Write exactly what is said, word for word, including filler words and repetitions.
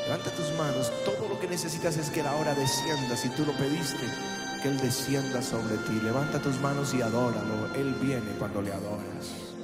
Levanta tus manos. Todo lo que necesitas es que la hora descienda. Si tú lo pediste, que Él descienda sobre ti. Levanta tus manos y adóralo. Él viene cuando le adoras.